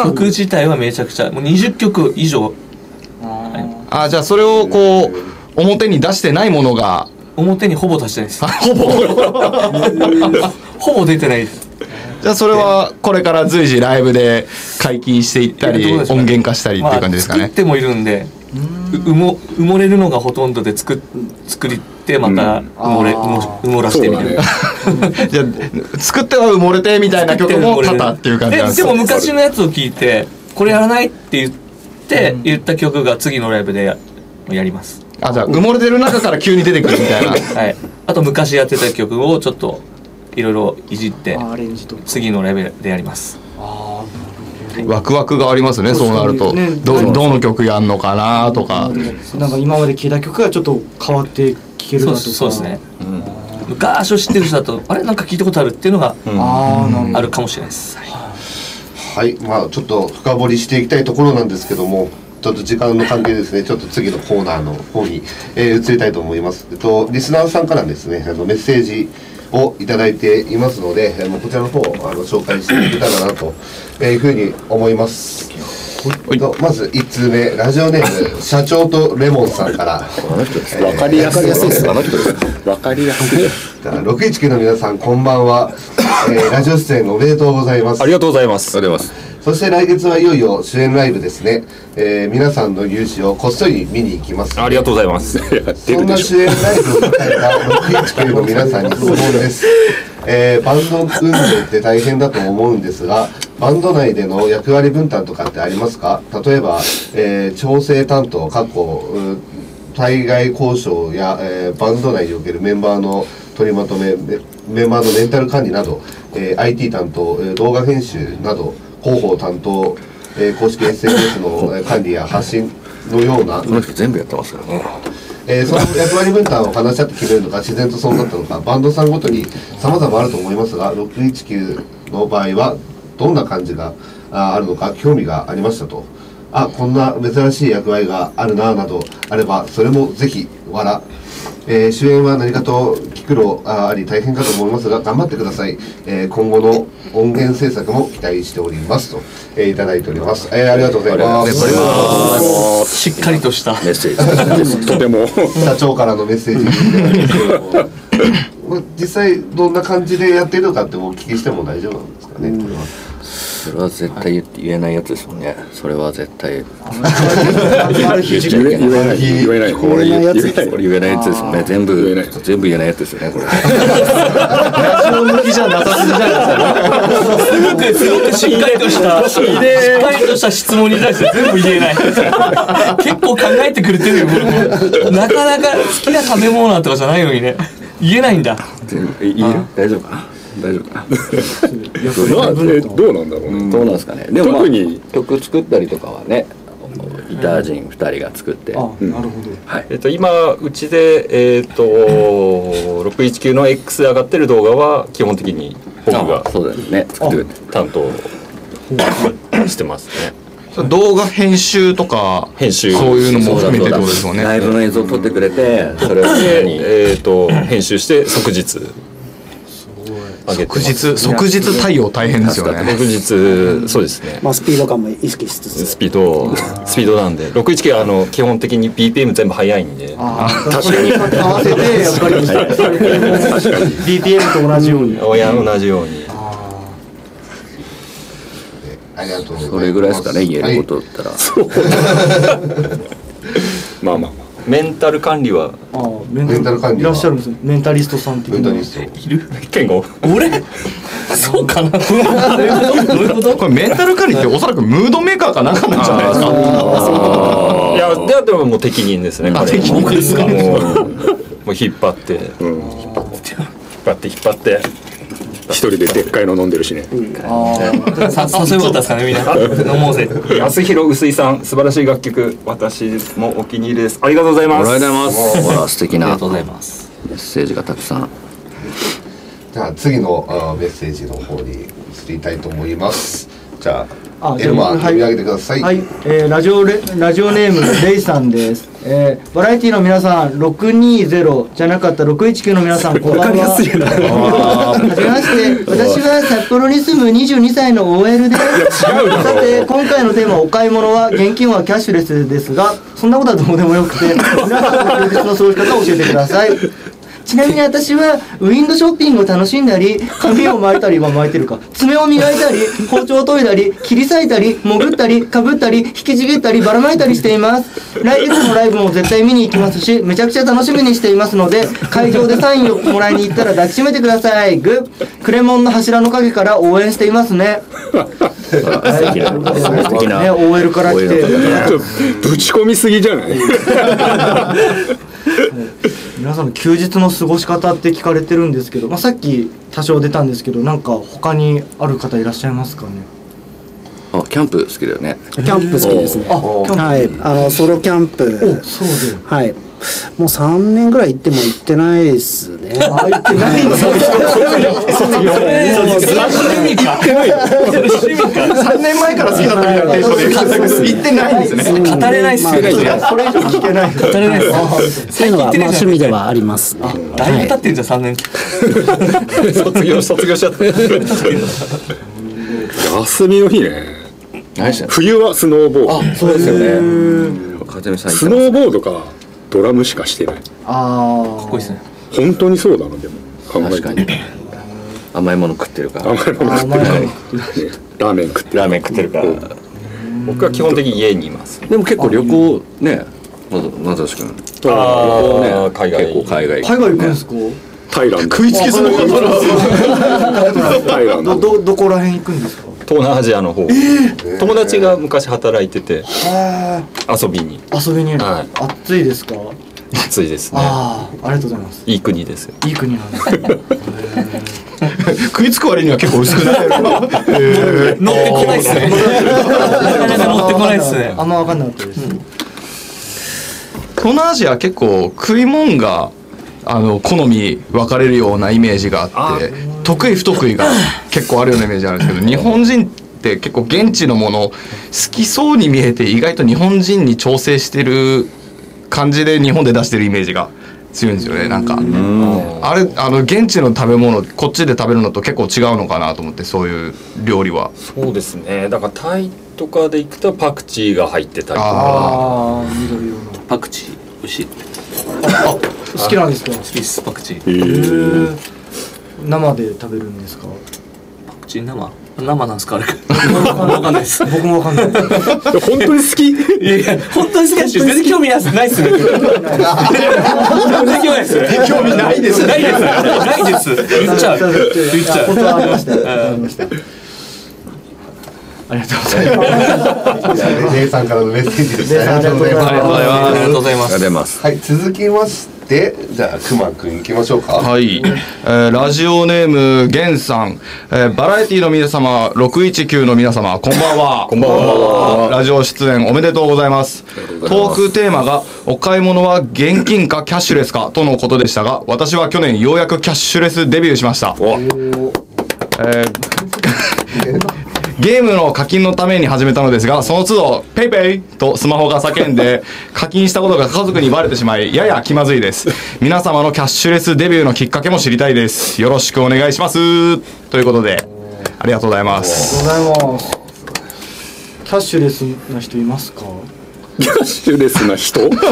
曲自体はめちゃくちゃもう20曲以上。 あ、じゃあそれをこう表に出してないものが表にほぼ出してないです。 ほぼほぼ出てないです。 じゃあそれはこれから随時ライブで解禁していったり音源化したりっていう感じですかね。 作ってもいるんで埋もれるのがほとんどで作ってまた埋もらしてみたいな。 じゃあ作っては埋もれてみたいな曲も多々っていう感じなんですか。 でも昔のやつを聞いてこれやらないって言った曲が次のライブでやります。 あ、じゃあ埋もれてる中から急に出てくるみたいな。 はい。あと昔やってた曲をちょっといろいろいじって次のライブでやります。 ワクワクがありますね。そうなると、ね、どの曲やんのかなとか、 なんか今まで聴いた曲がちょっと変わって聴けるだとか。 そうですね、昔を知ってる人だとあれなんか聞いたことあるっていうのがあるかもしれないです。 はい、まあちょっと深掘りしていきたいところなんですけども、ちょっと時間の関係ですね、ちょっと次のコーナーの方に、移りたいと思います。リスナーさんからですね、メッセージをいただいていますので、こちらの方紹介していけたらなというふうに思います。まず1通目、ラジオネーム社長とレモンさんから。 分かりやすいです。分かりやすい。 619の皆さん、こんばんは。ラジオ出演おめでとうございます。 ありがとうございます。 そして来月はいよいよ主演ライブですね。皆さんの勇姿をこっそり見に行きます。 ありがとうございます。 そんな主演ライブを迎えた619の皆さんに質問です。バンド運営って大変だと思うんですが、バンド内での役割分担とかってありますか？例えば、調整担当、対外交渉や、バンド内におけるメンバーの取りまとめ、メンバーのメンタル管理など、IT 担当、動画編集など、広報担当、公式 SNS の管理や発信のような、 この人全部やってますからね。 その役割分担を話し合って決めるのか自然とそうなったのか、バンドさんごとに様々あると思いますが、619の場合はどんな感じがあるのか興味がありましたと。こんな珍しい役割があるななどあれば、それもぜひ笑。主演は何かと気苦労あり大変かと思いますが頑張ってください。今後の音源制作も期待しておりますと、いただいております。ありがとうございます。 しっかりとしたメッセージです。とても社長からのメッセージ実際どんな感じでやっているのかってお聞きしても大丈夫なんですかね。これはそれは絶対言えないやつですもんね。それは絶対言えない。これ言えないやつですもんね。全部言えないやつですよね。これラジオ向きじゃなさすぎじゃないですか。 すごくしっかりとした質問に対して全部言えない。結構考えてくれてるよ。なかなか好きな食べ物とかじゃないのにね、言えないんだ。 大丈夫かな。どうなんだろうね。どうなんですかね。でも、特に曲作ったりとかはね、ギター陣2人が作って。 なるほど。 はい。今うちで619の X で上がってる動画は基本的に僕がそうですね作る担当してますね。 動画編集とかそういうのも含めてってことですもんね。 ライブの映像を撮ってくれて、それを編集して即日。 即日対応大変ですよね。 即日そうですね。 スピード感も意識しつつ。 スピードなんで619は基本的に BPM 全部速いんで。 確かに合わせてやっぱり BPM と同じように。 同じように。 ありがとうございます。 それぐらいですかね、言えることだったら。まあメンタル管理はメンタル管理いらっしゃるんですね。メンタリストさん的な。 いる？健吾？俺？そうかな。どういうこと？ これメンタル管理っておそらくムードメーカーかなんかなんじゃないですか。 いやでももう適任ですね。 適任ですか。 もう引っ張って引っ張って。一人ででっかいの飲んでるしね。 そういうことですかね、みんな。飲もうぜ。 安弘薄井さん、素晴らしい楽曲、私もお気に入りです。ありがとうございます。ありがとうございます。ほら素敵なメッセージがたくさん。 じゃあ次のメッセージの方に移りたいと思います。 じゃあエルマ読み上げてください。 はい、ラジオネームレイさんです。バラエティの皆さん、620じゃなかった619の皆さん、こんばんは。はじめまして、私は札幌に住む22歳の OL です。さて、今回のテーマ、お買い物は現金はキャッシュレスですが、そんなことはどうでもよくて、皆さんの休日の過ごし方を教えてください。ちなみに私はウィンドショッピングを楽しんだり、髪を巻いたり、巻いてるか、爪を磨いたり、包丁を研いだり、切り裂いたり、潜ったり、かぶったり、引きちぎったり、ばらまいたりしています。来月のライブも絶対見に行きますし、めちゃくちゃ楽しみにしていますので、会場でサインをもらいに行ったら抱きしめてください。グッ。クレモンの柱の陰から応援していますね。 素敵なね、OL から来て。 ぶち込みすぎじゃない？ 皆さんの休日の過ごし方って聞かれてるんですけど、さっき多少出たんですけど、なんか他にある方いらっしゃいますかね。 キャンプ好きだよね。 キャンプ好きですね。はい、ソロキャンプ。 そうで。 はい。もう3年ぐらい行っても行ってないですね。 行ってないんですよ。 3年前から好きだったみたいなテンションで言ってないんですね。 語れないっすよね。 それ以上聞けない。 語れないっす。 そういうのが趣味ではありますね。 だいぶ経ってんじゃん3年。 卒業しちゃった。 休みの日ね。冬はスノーボード。 あ、そうですよね。 スノーボードかドラムしかしてない。 ああ、 かっこいいですね。 本当にそうだな。でも確かに甘いもの食ってるから。 甘いもの食ってるから。ラーメン食ってるから。 僕は基本的に家にいます。 でも結構旅行ね、まさしくん。 海外。 結構海外行くんですか。 タイランド。 食いつきすることだ。 タイランド。 どこら辺行くんですか。 東南アジアの方。友達が昔働いてて遊びに。 暑いですか。 暑いですね。 ありがとうございます。 いい国ですよ。 いい国なんです。 食いつく割には結構薄くなる。 乗ってこないっすね。乗ってこないっすね。 あんま分かんなかったです。 東南アジア結構食い物が好み分かれるようなイメージがあって、得意不得意が結構あるようなイメージあるんですけど、日本人って結構現地のもの好きそうに見えて、意外と日本人に調整してる感じで日本で出してるイメージが強いんですよね。なんかあれ現地の食べ物こっちで食べるのと結構違うのかなと思って、そういう料理は。 そうですね。だからタイとかで行くとパクチーが入ってたりとか。 緑色のパクチー美味しい。 好きなんですか。 好きです、パクチー。 生で食べるんですか。 パクチー生なんですかあれ。わかんないです。 僕もわかんない。 本当に好き。 いや本当に好きだし、全然興味ないっすね。全然興味ないです。ないです。言っちゃう。 断りました。ありがとうございます。 レイさんからのメッセージです。 ありがとうございます。 ありがとうございます。 はい、続きましてじゃあくまくん行きましょうか。 はい、ラジオネームゲンさん、バラエティの皆様、619の皆様、こんばんは。 こんばんは。 ラジオ出演おめでとうございます。トークテーマがお買い物は現金かキャッシュレスかとのことでしたが、私は去年ようやくキャッシュレスデビューしました。ゲームの課金のために始めたのですが、その都度ペイペイとスマホが叫んで課金したことが家族にバレてしまい、やや気まずいです。皆様のキャッシュレスデビューのきっかけも知りたいです。よろしくお願いします。ということで、ありがとうございます。 ありがとうございます。キャッシュレスな人いますか。 キャッシュレスな人。 基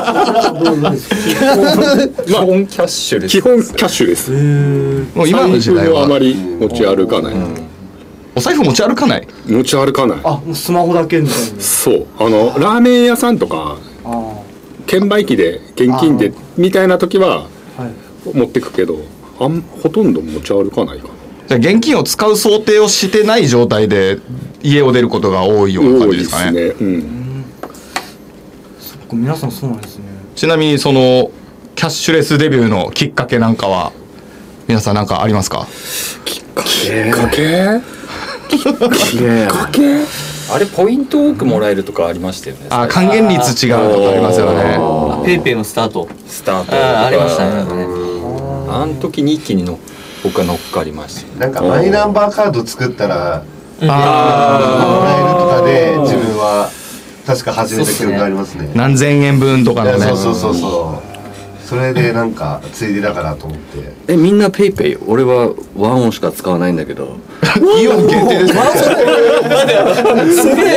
本キャッシュレス。 基本キャッシュレス。 もう今の時代は財布もあまり持ち歩かない。 お財布持ち歩かない。 持ち歩かない。 もうスマホだけみたいな。 そう、ラーメン屋さんとか券売機で現金でみたいな時は持ってくけど、ほとんど持ち歩かないかな。 じゃあ現金を使う想定をしてない状態で家を出ることが多いような感じですかね。 多いですね。 皆さんそうなんですね。 ちなみにそのキャッシュレスデビューのきっかけなんかは皆さん何かありますか。 きっかけあれポイント多くもらえるとかありましたよね。 還元率違うとかありますよね。 ペイペイのスタートありましたね。 あの時に一気に僕は乗っかりました。 なんかマイナンバーカード作ったらもらえるとかで自分は確か始めた記憶がありますね。 何千円分とかのね。 それでなんかついでだからと思って。 みんなペイペイ。俺はワンオンしか使わないんだけど。 イオン限定ですか？ すげえ